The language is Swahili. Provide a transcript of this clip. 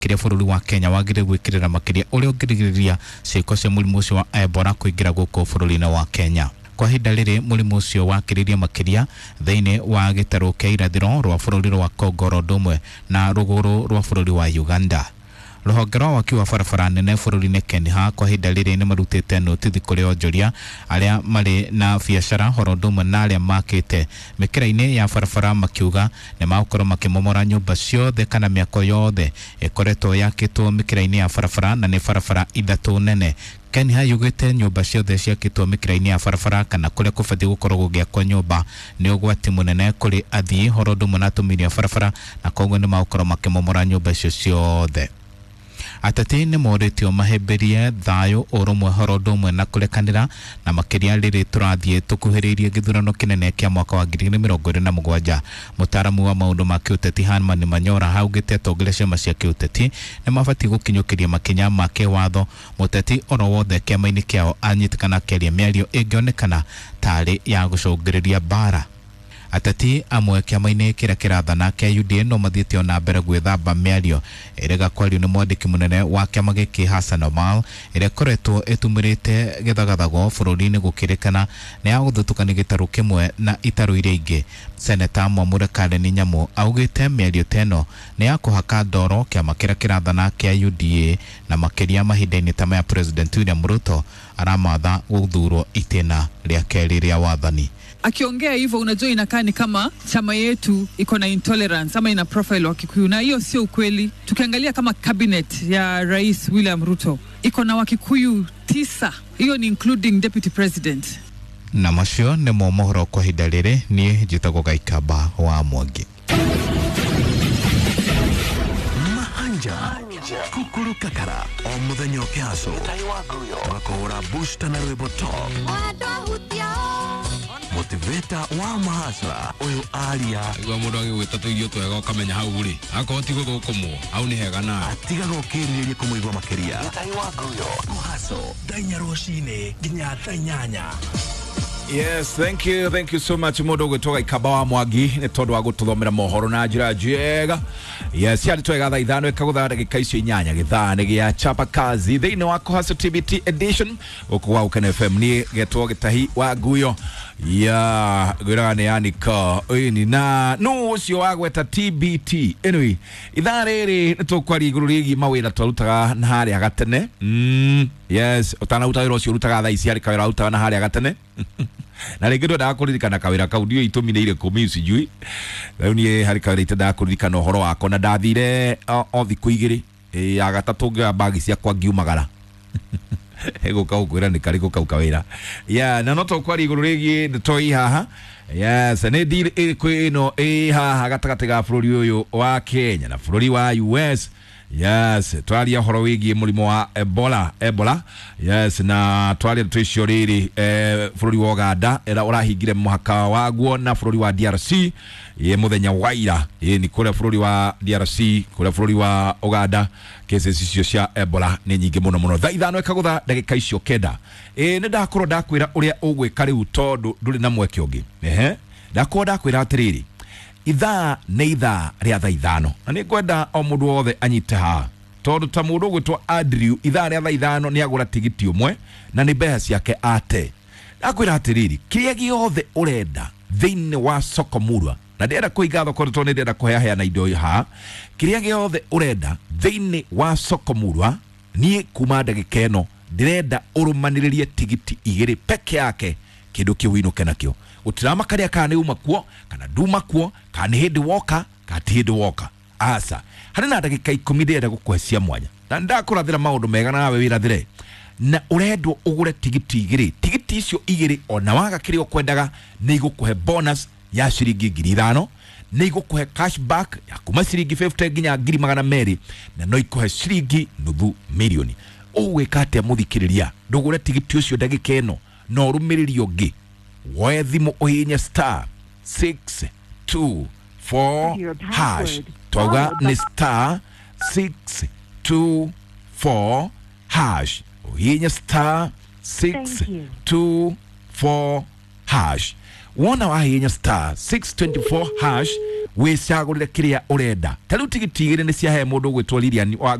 kiria bururi wa Kenya wagire gwikirira makiria uria ungirigiriria ciiko cia murimu ucio wa Ebola kuingira guku bururi-ini wa Kenya. Kwa hinda riri murimu ucio wakiriria makiria thiini wa gitaru kia irathiro rwa bururi rwa Congo rodumwe na ruguru rwa bururi wa Uganda. Ruhonge rwa waki wa barabara nene bururi-ini Kenya kwa hinda riri ni marutite notithi kuri onjoria aria mari na biashara horodumwe na aria makite mikira-ini ya barabara makiuga ni magukorwo makimomora nyumba ciothe kana miako yothe ikoretwo yakitwo mikira-ini ya barabara na ni barabara ithatu nene. Kenya yugite nyumba ciothe ciakitwo mikira-ini ya barabara kana kuria kubatie gukorwo gugiakwo nyumba ni ugwati munene kuri athii horodumwe na atumiri a barabara na koguo ni magukorwo makimomora nyumba icio ciothe. Ateti ni moritio mahemberie thayo urumwe horodumwe na kurekanira na makiria riri turathie tukuhiririe githurano kinene kia mwaka wa 2027. Mutaramu wa maundu ma kiuteti Hanman Manyora haugite atongere ciama cia kiuteti ni mabati gukinyukiria makinya ma kiwatho muteti oro wothe kiama-ini kiao anyitikana keria miario ingionekana tari ya gucungiriria bara. Ateti amwe kiama-ini kiria kirathana kia UDA no mathiite na mbere gwithamba miario irega kwario ni mwandiki munene wa kiama giki Hassan Omal iria koretwo etumirite githagathago bururi-ini gukirikana ni aguthutukania gitaru kimwe na itaru iria ingi. Seneta Mwamure Karen Nyamu augite miario teno ni ya kuhaka ndoro kiama kiria kirathana kia UDA na makiria mahinda-ini ta ya President William Ruto aramatha guthurwo itena ria keri ria wathani. Akiongea hivyo unajua inakaa ni kama chama yetu iko na intolerance ama ina profile wa Kikuyu, na hiyo sio ukweli. Tukiangalia kama cabinet ya Rais William Ruto iko na Wakikuyu 9, hiyo ni including deputy president. Na macio ni mohoro kwa hinda riri, ni njitagwo Gaikamba wa Mwangi. Kukuru kakara o muthenya ukiaso twakora booster na rwimbo top motiveta wa mahasra uyu aria igwa mundu agigwita tuigio twega ukamenya hau ri akoro tigo gukumwo au ni hega na atiga gukiririria kumuigwa makiria mahaso dainya roshine ginya dainyanya. Yes, thank you so much mudo gwitoga Ikabawa Mwangi ni tondu wa gututhomera mohoro na njira njega. Yes, yari twega thaa ithano ikagutha ndagika icio inyanya githane gia chapa kazi thiini wa Kuhaso TBT edition ukwa Ukene FM ni getwo gitahi wa Guyo ya gwirane yanika ini na no ucio wagweta TBT. Anyway, ithare ri nitukwari iguru rigi mawira twarutaga na hari agatene. Yes, utana ucio rutaga thaa ici hari kawira rutaga na hari agatene. Na rĩngĩ nda kuririkana kawira kau ndio itumineire komisi jui rĩu nie hari kawira itenda kuririkana uhoro wako na ndathire o thiku igiri ya gatatu nga bagi cia kwa ngiumagara ego kau kwira ni kariko kau kawira ya na no to kwari iguru rigi nditoi haha. Yes, ne deal kwino haha gatagati ga bururi uyu wa Kenya na bururi wa US. Yes, twaria horo wigi murimo wa Ebola. Yes, na twaria twisho riri bururi wa Uganda era urahingire muhaka waguo na bururi wa DRC ye muthenya waira ni kule bururi wa DRC kule bururi wa Uganda cases icio cia Ebola ni nyingi muno thaa ithano ikagutha ndagika icio kenda ni ndakorwo ndakwira uria ugwika riu tondu nduri na mweke ungi ndakorwo ndakwira atiriri ithaa nĩ ithaa rĩa thaa ithano na nĩ ngwenda o mũndũ wothe anyite ha tondu ta mũndũ gwĩtwo Andrew ithaa rĩa thaa ithano nĩ agũra tigiti ũmwe na nĩ mbeca ciake ate. Ndakwĩra atĩrĩrĩ kĩrĩa gĩothe ũrenda thĩinĩ wa soko murwa na ndĩrenda kũiga thoko tondũ nĩ ndĩrenda kũheana indo ha kĩrĩa gĩothe ũrenda thĩinĩ wa soko murwa niĩ kuma ndagĩka ĩno ndĩrenda ũrũmanĩrĩrie tigiti igĩrĩ peke yake kĩndũ kĩu uinuke nakĩo utirama karia kana uma kuo kana duma kuo kana hindi woka kati hindi woka asa hari na ndagika 10 ndenda gukuhecia mwanya na ndakurathira maundu mega nawe wirathire na urendwo ugure tigiti igiri tigiti icio igiri ona waga kirio kwendaga ni igukuhe bonus ya shiringi 5,000 ni igukuhe cashback ya kuma shiringi 50 nginya 200 na no ikuhe shiringi nuthu milioni uwekate muthikiriria ndugure tigiti ucio ndagika eno no rumiririo ngi woe thimu uhinya star 624 hash toga ni star 624 hash uhinya star 624 hash wona wahinya star 624 hash wicagurire kiria urenda tariu tigiti igiri ni ciahe mundu gwitwo Lilian